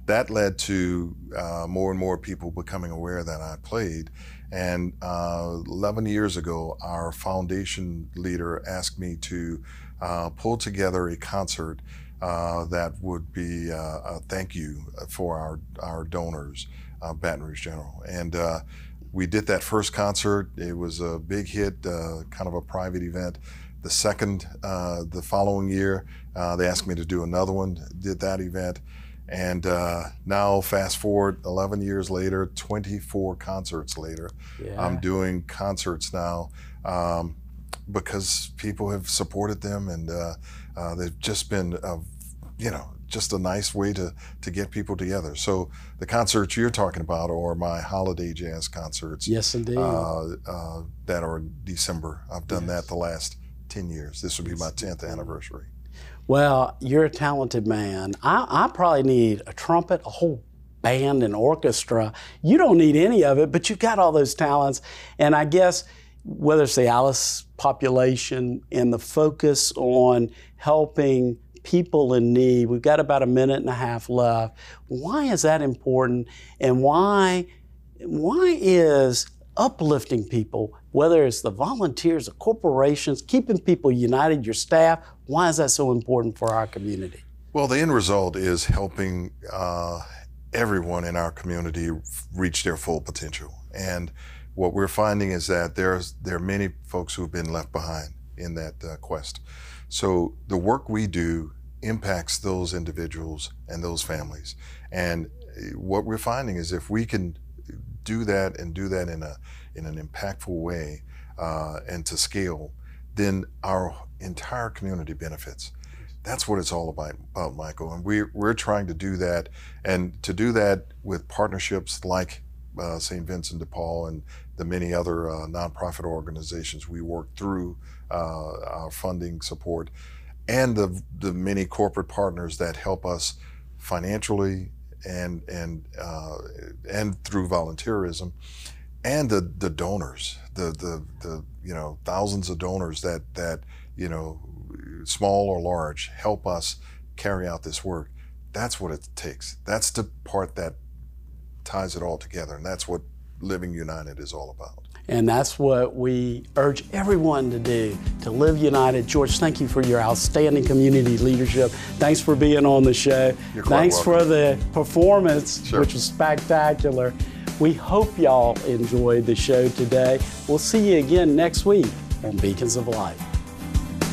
that led to more and more people becoming aware that I played. And 11 years ago, our foundation leader asked me to pull together a concert that would be a thank you for our donors, Baton Rouge General. And we did that first concert. It was a big hit, kind of a private event. The second, the following year, they asked me to do another one, did that event. And now fast forward 11 years later, 24 concerts later, I'm doing concerts now because people have supported them, and they've just been, just a nice way to get people together. So the concerts you're talking about are my holiday jazz concerts. Yes, indeed. That are in December. I've done that the last 10 years. This will be my 10th anniversary. Well, you're a talented man. I probably need a trumpet, a whole band and orchestra. You don't need any of it, but you've got all those talents. And I guess whether it's the Alice population and the focus on helping people in need, we've got about a minute and a half left. Why is that important? And why is uplifting people, whether it's the volunteers, the corporations, keeping people united, your staff, why is that so important for our community? Well, the end result is helping everyone in our community reach their full potential. And what we're finding is that there are many folks who have been left behind in that quest. So the work we do impacts those individuals and those families. And what we're finding is if we can do that and do that in an impactful way and to scale, then our entire community benefits. That's what it's all about, Michael. And we're trying to do that, and to do that with partnerships like St. Vincent de Paul and the many other nonprofit organizations we work through our funding support, and the many corporate partners that help us financially and through volunteerism, and the donors, the thousands of donors that small or large, help us carry out this work. That's what it takes. That's the part that ties it all together, and that's what Living United is all about. And that's what we urge everyone to do, to live united. George, thank you for your outstanding community leadership. Thanks for being on the show. You're quite Thanks welcome. For the performance, Sure. which was spectacular. We hope y'all enjoyed the show today. We'll see you again next week on Beacons of Light.